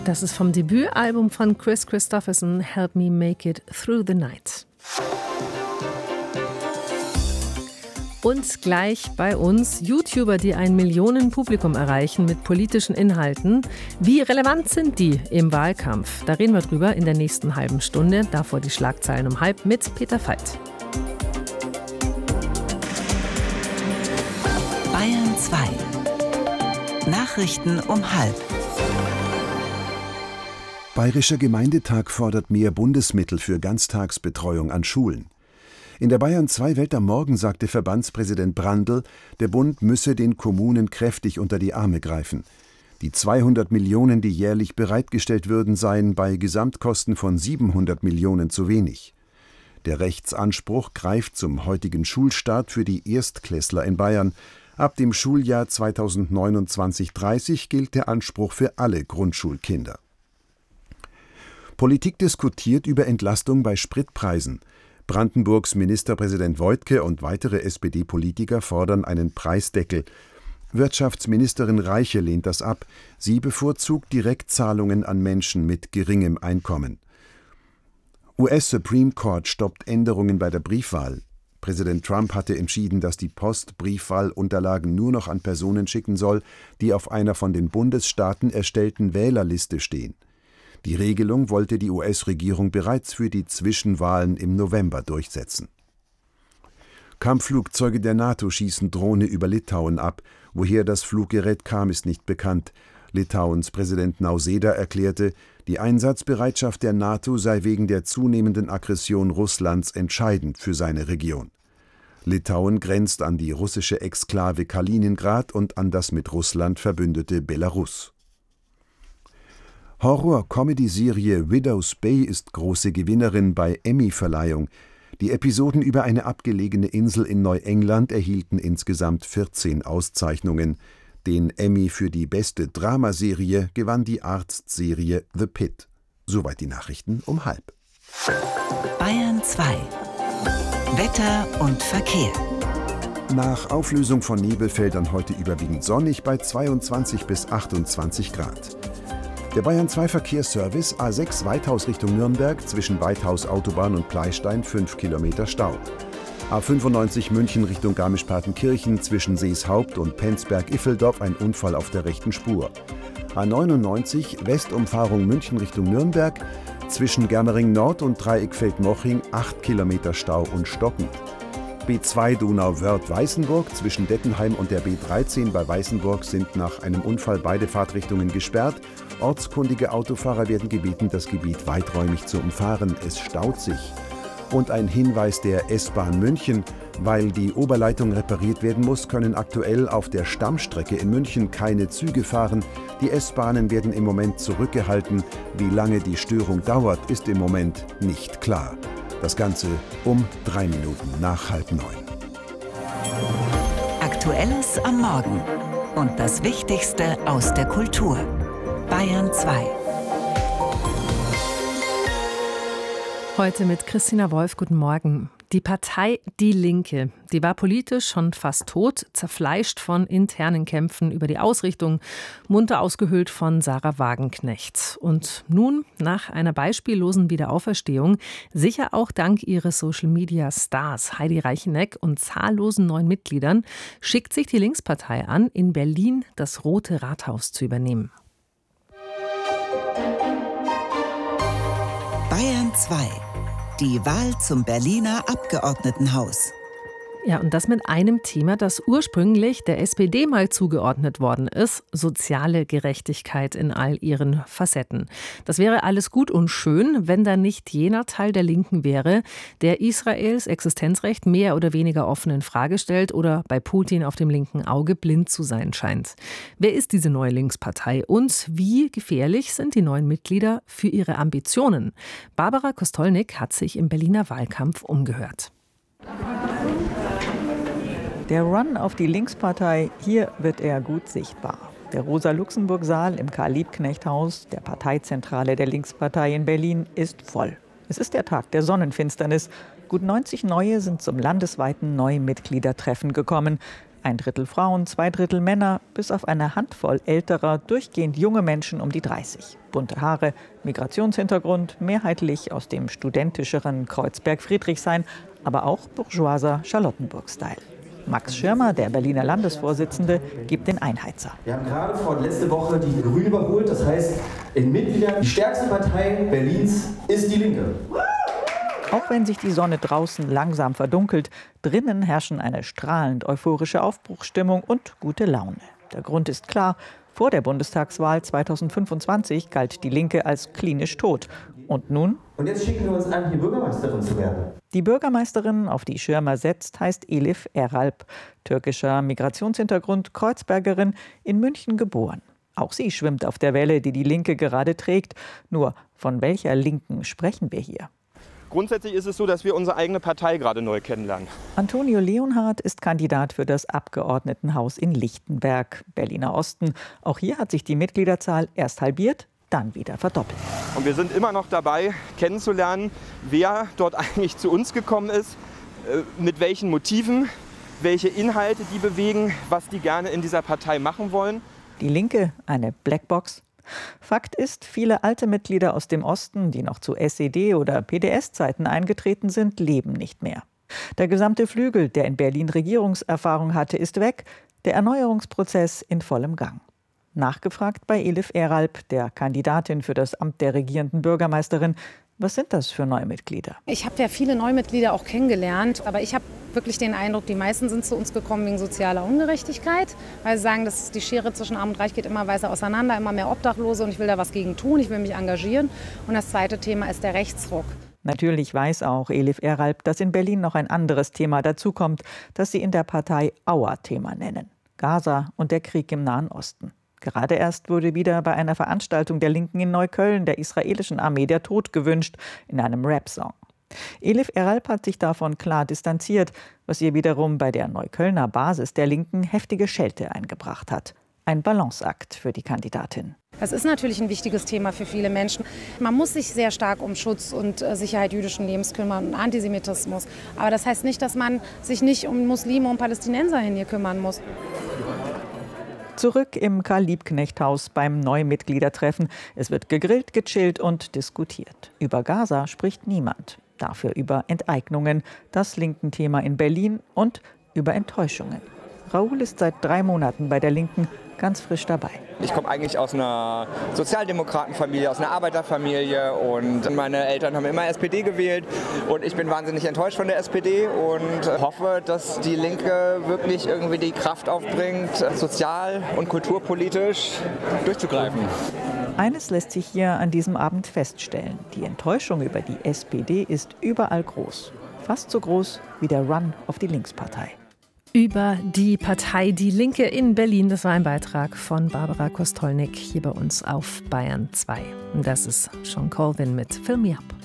Das ist vom Debütalbum von Kris Kristofferson, Help Me Make It Through the Night. Und gleich bei uns YouTuber, die ein Millionenpublikum erreichen mit politischen Inhalten. Wie relevant sind die im Wahlkampf? Da reden wir drüber in der nächsten halben Stunde. Davor die Schlagzeilen um 12 mit Peter Veit. Bayern 2. Nachrichten um 12. Bayerischer Gemeindetag fordert mehr Bundesmittel für Ganztagsbetreuung an Schulen. In der Bayern 2 Welt am Morgen sagte Verbandspräsident Brandl, der Bund müsse den Kommunen kräftig unter die Arme greifen. Die 200 Millionen, die jährlich bereitgestellt würden, seien bei Gesamtkosten von 700 Millionen zu wenig. Der Rechtsanspruch greift zum heutigen Schulstart für die Erstklässler in Bayern. Ab dem Schuljahr 2029/30 gilt der Anspruch für alle Grundschulkinder. Politik diskutiert über Entlastung bei Spritpreisen. Brandenburgs Ministerpräsident Woidke und weitere SPD-Politiker fordern einen Preisdeckel. Wirtschaftsministerin Reiche lehnt das ab. Sie bevorzugt Direktzahlungen an Menschen mit geringem Einkommen. US-Supreme Court stoppt Änderungen bei der Briefwahl. Präsident Trump hatte entschieden, dass die Post Briefwahlunterlagen nur noch an Personen schicken soll, die auf einer von den Bundesstaaten erstellten Wählerliste stehen. Die Regelung wollte die US-Regierung bereits für die Zwischenwahlen im November durchsetzen. Kampfflugzeuge der NATO schießen Drohne über Litauen ab. Woher das Fluggerät kam, ist nicht bekannt. Litauens Präsident Nausėda erklärte, die Einsatzbereitschaft der NATO sei wegen der zunehmenden Aggression Russlands entscheidend für seine Region. Litauen grenzt an die russische Exklave Kaliningrad und an das mit Russland verbündete Belarus. Horror-Comedy-Serie Widow's Bay ist große Gewinnerin bei Emmy-Verleihung. Die Episoden über eine abgelegene Insel in Neuengland erhielten insgesamt 14 Auszeichnungen. Den Emmy für die beste Dramaserie gewann die Arztserie The Pit. Soweit die Nachrichten um 12. Bayern 2. Wetter und Verkehr. Nach Auflösung von Nebelfeldern heute überwiegend sonnig bei 22 bis 28 Grad. Der Bayern 2 Verkehrsservice A6 Weithaus Richtung Nürnberg zwischen Weithaus Autobahn und Pleystein 5 Kilometer Stau. A95 München Richtung Garmisch-Partenkirchen zwischen Seeshaupt und Penzberg-Iffeldorf ein Unfall auf der rechten Spur. A99 Westumfahrung München Richtung Nürnberg zwischen Germering Nord und Dreieck Feldmoching 8 Kilometer Stau und stockend. B2 Donau-Wörth-Weißenburg zwischen Dettenheim und der B13 bei Weißenburg sind nach einem Unfall beide Fahrtrichtungen gesperrt. Ortskundige Autofahrer werden gebeten, das Gebiet weiträumig zu umfahren. Es staut sich. Und ein Hinweis der S-Bahn München: Weil die Oberleitung repariert werden muss, können aktuell auf der Stammstrecke in München keine Züge fahren. Die S-Bahnen werden im Moment zurückgehalten. Wie lange die Störung dauert, ist im Moment nicht klar. Das Ganze um 3 Minuten nach 8:30. Aktuelles am Morgen und das Wichtigste aus der Kultur. Bayern 2. Heute mit Christina Wolf, guten Morgen. Die Partei Die Linke, die war politisch schon fast tot, zerfleischt von internen Kämpfen über die Ausrichtung, munter ausgehöhlt von Sarah Wagenknecht. Und nun, nach einer beispiellosen Wiederauferstehung, sicher auch dank ihres Social-Media-Stars Heidi Reicheneck und zahllosen neuen Mitgliedern, schickt sich die Linkspartei an, in Berlin das Rote Rathaus zu übernehmen. Bayern 2. Die Wahl zum Berliner Abgeordnetenhaus. Ja, und das mit einem Thema, das ursprünglich der SPD mal zugeordnet worden ist: soziale Gerechtigkeit in all ihren Facetten. Das wäre alles gut und schön, wenn da nicht jener Teil der Linken wäre, der Israels Existenzrecht mehr oder weniger offen in Frage stellt oder bei Putin auf dem linken Auge blind zu sein scheint. Wer ist diese neue Linkspartei und wie gefährlich sind die neuen Mitglieder für ihre Ambitionen? Barbara Kostolnik hat sich im Berliner Wahlkampf umgehört. Der Run auf die Linkspartei, hier wird er gut sichtbar. Der Rosa-Luxemburg-Saal im Karl-Liebknecht-Haus, der Parteizentrale der Linkspartei in Berlin, ist voll. Es ist der Tag der Sonnenfinsternis. Gut 90 Neue sind zum landesweiten Neumitgliedertreffen gekommen. 1/3 Frauen, 2/3 Männer, bis auf eine Handvoll älterer, durchgehend junge Menschen um die 30. Bunte Haare, Migrationshintergrund, mehrheitlich aus dem studentischeren Kreuzberg-Friedrichshain, aber auch bourgeoiser Charlottenburg-Style. Max Schirmer, der Berliner Landesvorsitzende, gibt den Einheizer. Wir haben gerade letzte Woche die Grünen überholt. Das heißt, in Mitgliedern die stärkste Partei Berlins ist die Linke. Auch wenn sich die Sonne draußen langsam verdunkelt, drinnen herrschen eine strahlend euphorische Aufbruchsstimmung und gute Laune. Der Grund ist klar: Vor der Bundestagswahl 2025 galt die Linke als klinisch tot. Und nun? Und jetzt schicken wir uns an, hier Bürgermeisterin zu werden. Die Bürgermeisterin, auf die Schirmer setzt, heißt Elif Eralp. Türkischer Migrationshintergrund, Kreuzbergerin, in München geboren. Auch sie schwimmt auf der Welle, die die Linke gerade trägt. Nur, von welcher Linken sprechen wir hier? Grundsätzlich ist es so, dass wir unsere eigene Partei gerade neu kennenlernen. Antonio Leonhardt ist Kandidat für das Abgeordnetenhaus in Lichtenberg, Berliner Osten. Auch hier hat sich die Mitgliederzahl erst halbiert, dann wieder verdoppelt. Und wir sind immer noch dabei, kennenzulernen, wer dort eigentlich zu uns gekommen ist, mit welchen Motiven, welche Inhalte die bewegen, was die gerne in dieser Partei machen wollen. Die Linke, eine Blackbox. Fakt ist, viele alte Mitglieder aus dem Osten, die noch zu SED- oder PDS-Zeiten eingetreten sind, leben nicht mehr. Der gesamte Flügel, der in Berlin Regierungserfahrung hatte, ist weg. Der Erneuerungsprozess in vollem Gang. Nachgefragt bei Elif Eralp, der Kandidatin für das Amt der regierenden Bürgermeisterin: Was sind das für Neumitglieder? Ich habe ja viele Neumitglieder auch kennengelernt, aber ich habe wirklich den Eindruck, die meisten sind zu uns gekommen wegen sozialer Ungerechtigkeit, weil sie sagen, dass die Schere zwischen Arm und Reich geht immer weiter auseinander, immer mehr Obdachlose und ich will da was gegen tun, ich will mich engagieren. Und das zweite Thema ist der Rechtsruck. Natürlich weiß auch Elif Eralp, dass in Berlin noch ein anderes Thema dazukommt, das sie in der Partei Auer-Thema nennen: Gaza und der Krieg im Nahen Osten. Gerade erst wurde wieder bei einer Veranstaltung der Linken in Neukölln der israelischen Armee der Tod gewünscht, in einem Rap-Song. Elif Eralp hat sich davon klar distanziert, was ihr wiederum bei der Neuköllner Basis der Linken heftige Schelte eingebracht hat. Ein Balanceakt für die Kandidatin. Das ist natürlich ein wichtiges Thema für viele Menschen. Man muss sich sehr stark um Schutz und Sicherheit jüdischen Lebens kümmern und Antisemitismus. Aber das heißt nicht, dass man sich nicht um Muslime und Palästinenser hier kümmern muss. Zurück im Karl-Liebknecht-Haus beim Neumitgliedertreffen. Es wird gegrillt, gechillt und diskutiert. Über Gaza spricht niemand. Dafür über Enteignungen, das Linken-Thema in Berlin und über Enttäuschungen. Raoul ist seit 3 Monaten bei der Linken, ganz frisch dabei. Ich komme eigentlich aus einer Sozialdemokratenfamilie, aus einer Arbeiterfamilie und meine Eltern haben immer SPD gewählt und ich bin wahnsinnig enttäuscht von der SPD und hoffe, dass die Linke wirklich irgendwie die Kraft aufbringt, sozial- und kulturpolitisch durchzugreifen. Eines lässt sich hier an diesem Abend feststellen: Die Enttäuschung über die SPD ist überall groß. Fast so groß wie der Run auf die Linkspartei. Über die Partei Die Linke in Berlin. Das war ein Beitrag von Barbara Kostolnik hier bei uns auf Bayern 2. Das ist Sean Colvin mit Fill Me Up.